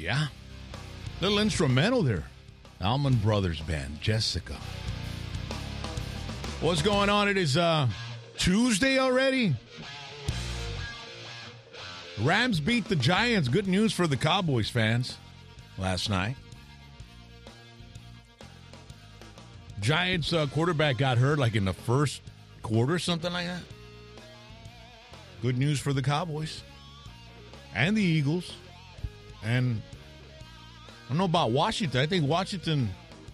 Yeah. Little instrumental there. Allman Brothers Band, Jessica. What's going on? It is Tuesday already. Rams beat the Giants. Good news for the Cowboys fans last night. Giants quarterback got hurt like in the first quarter, something like that. Good news for the Cowboys and the Eagles. And I don't know about Washington. I think Washington,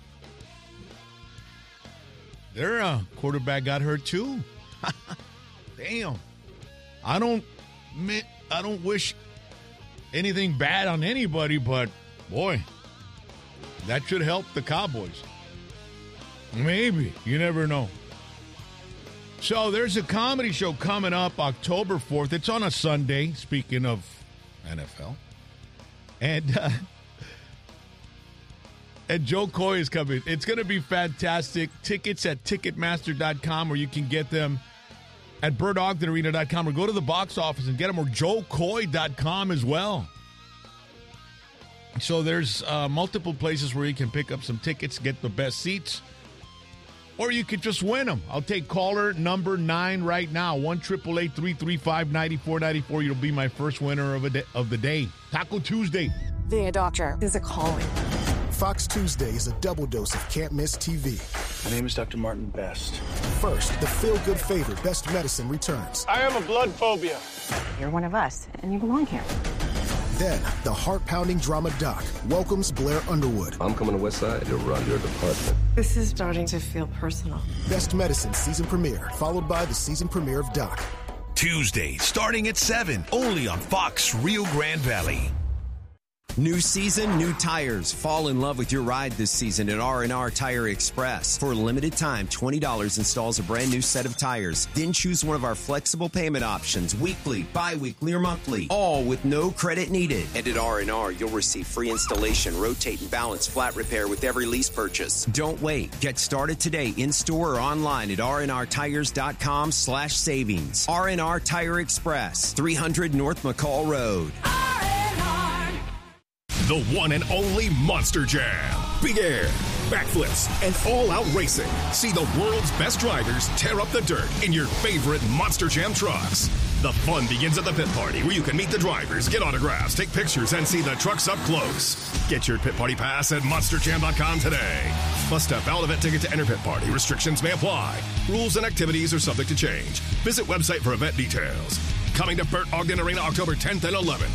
their quarterback got hurt too. Damn. I don't wish anything bad on anybody, but boy, that should help the Cowboys. Maybe. You never know. So there's a comedy show coming up October 4th. It's on a Sunday, speaking of NFL. And Joe Coy is coming. It's going to be fantastic. Tickets at Ticketmaster.com, or you can get them at BirdsOgdenArena.com, or go to the box office and get them, or JoeCoy.com as well. So there's multiple places where you can pick up some tickets, get the best seats, or you could just win them. I'll take caller number 9 right now, 1-888-335-9494. You'll be my first winner of the day. Taco Tuesday. Being a doctor is a calling. Fox Tuesday is a double dose of can't-miss TV. My name is Dr. Martin Best. First, the feel-good favorite, Best Medicine, returns. I have a blood phobia. You're one of us, and you belong here. Then, the heart-pounding drama doc welcomes Blair Underwood. I'm coming to Westside to run your department. This is starting to feel personal. Best Medicine season premiere, followed by the season premiere of Doc. Tuesday, starting at 7, only on Fox Rio Grande Valley. New season, new tires. Fall in love with your ride this season at R&R Tire Express. For a limited time, $20 installs a brand new set of tires. Then choose one of our flexible payment options, weekly, bi-weekly, or monthly, all with no credit needed. And at R&R, you'll receive free installation, rotate and balance, flat repair with every lease purchase. Don't wait. Get started today in-store or online at rnrtires.com/savings. R&R Tire Express, 300 North McCall Road. The one and only Monster Jam. Big air, backflips, and all-out racing. See the world's best drivers tear up the dirt in your favorite Monster Jam trucks. The fun begins at the pit party, where you can meet the drivers, get autographs, take pictures, and see the trucks up close. Get your pit party pass at monsterjam.com today. Must have valid event ticket to enter pit party. Restrictions may apply. Rules and activities are subject to change. Visit website for event details. Coming to Bert Ogden Arena October 10th and 11th.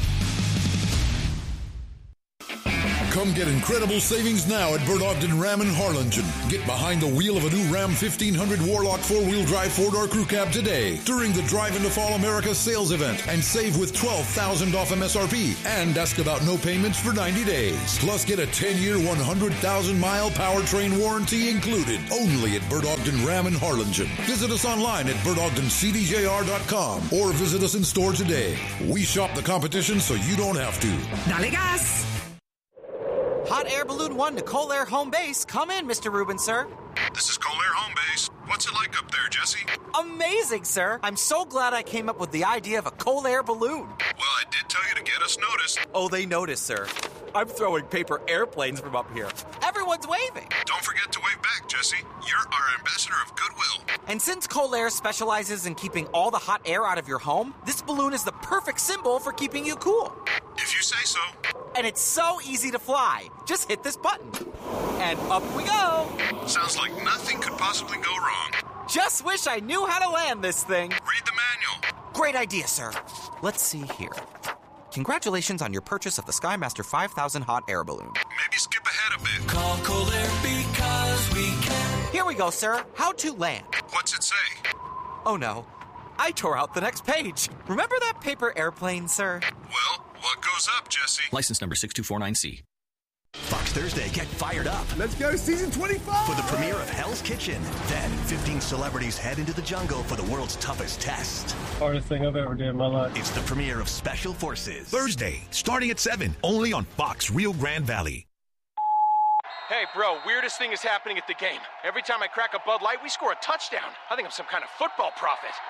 Come get incredible savings now at Bert Ogden Ram in Harlingen. Get behind the wheel of a new Ram 1500 Warlock 4-wheel drive 4-door crew cab today during the Drive into Fall America sales event and save with $12,000 off MSRP and ask about no payments for 90 days. Plus get a 10-year, 100,000-mile powertrain warranty included only at Bert Ogden Ram in Harlingen. Visit us online at BertOgdenCDJR.com or visit us in store today. We shop the competition so you don't have to. Dale gas! Hot Air Balloon 1 to Cold Air Home Base. Come in, Mr. Rubin, sir. This is Cold Air Home Base. What's it like up there, Jesse? Amazing, sir. I'm so glad I came up with the idea of a cold air balloon. Well, I did tell you to get us noticed. Oh, they noticed, sir. I'm throwing paper airplanes from up here. Everyone's waving. Don't forget to wave back, Jesse. You're our ambassador of goodwill. And since Cold Air specializes in keeping all the hot air out of your home, this balloon is the perfect symbol for keeping you cool. If you say so. And it's so easy to fly. Just hit this button. And up we go. Sounds like nothing could possibly go wrong. Just wish I knew how to land this thing. Read the manual. Great idea, sir. Let's see here. Congratulations on your purchase of the Skymaster 5000 hot air balloon. Maybe skip ahead a bit. Call Cold Air because we can. Here we go, sir. How to land. What's it say? Oh, no. I tore out the next page. Remember that paper airplane, sir? Well, what goes up, Jesse? License number 6249C. Fox Thursday, get fired up. Let's go to season 25! For the premiere of Hell's Kitchen. Then, 15 celebrities head into the jungle for the world's toughest test. Hardest thing I've ever done in my life. It's the premiere of Special Forces. Thursday, starting at 7, only on Fox Rio Grande Valley. Hey, bro, weirdest thing is happening at the game. Every time I crack a Bud Light, we score a touchdown. I think I'm some kind of football prophet.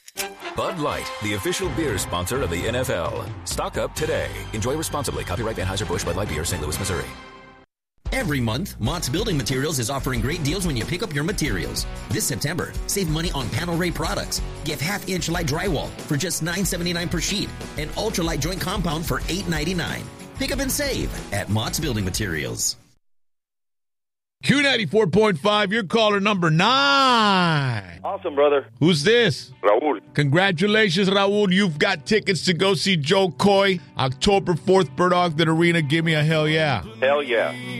Bud Light, the official beer sponsor of the NFL. Stock up today. Enjoy responsibly. Copyright Anheuser-Busch Bud Light Beer, St. Louis, Missouri. Every month, Mott's Building Materials is offering great deals when you pick up your materials. This September, save money on panel ray products. Get half-inch light drywall for just $9.79 per sheet and ultralight joint compound for $8.99. Pick up and save at Mott's Building Materials. Q94.5, you're caller number 9. Awesome, brother. Who's this? Raul. Congratulations, Raul. You've got tickets to go see Joe Coy, October 4th, Bird Ogden Arena. Give me a hell yeah. Hell yeah.